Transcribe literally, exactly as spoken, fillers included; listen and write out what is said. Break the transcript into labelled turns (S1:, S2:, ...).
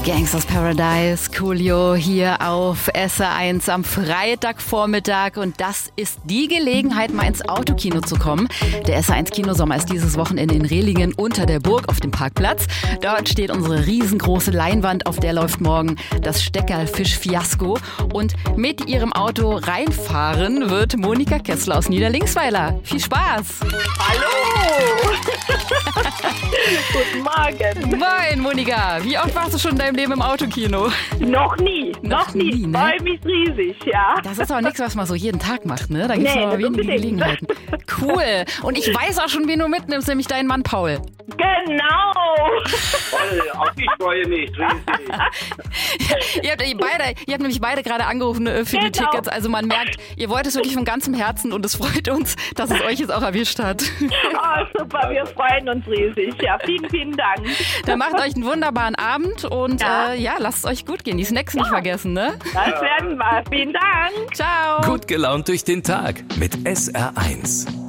S1: Gangsters Paradise, Coolio hier auf S R eins am Freitagvormittag und das ist die Gelegenheit, mal ins Autokino zu kommen. Der S R eins Kinosommer ist dieses Wochenende in Rehlingen unter der Burg auf dem Parkplatz. Dort steht unsere riesengroße Leinwand, auf der läuft morgen das Steckerlfisch-Fiasko und mit ihrem Auto reinfahren wird Monika Kessler aus Niederlinksweiler. Viel Spaß!
S2: Hallo! Guten Morgen!
S1: Moin Monika, wie oft warst du schon in deinem Leben im Autokino?
S2: Noch nie, noch,
S1: Noch
S2: nie.
S1: nie, ne?
S2: Freue mich riesig, ja.
S1: Das ist aber nichts, was man so jeden Tag macht, ne? Da gibt es
S2: Nee,
S1: aber
S2: das
S1: wenige
S2: unbedingt.
S1: Gelegenheiten. Cool. Und ich weiß auch schon, wen du mitnimmst, nämlich deinen Mann Paul.
S2: Genau!
S3: Toll, auch ich freue mich riesig.
S1: ihr, habt, ihr, beide, ihr habt nämlich beide gerade angerufen äh, für die
S2: Genau.
S1: Tickets. Also man merkt, ihr wollt es wirklich von ganzem Herzen und es freut uns, dass es euch jetzt auch erwischt hat.
S2: Oh, super, wir freuen uns riesig. Ja, vielen, vielen Dank.
S1: Dann macht euch einen wunderbaren Abend und
S2: Ja.
S1: äh, ja, lasst es euch gut gehen. Die Snacks nicht vergessen, ne?
S2: Das werden wir. Vielen Dank.
S1: Ciao.
S4: Gut gelaunt durch den Tag mit S R eins.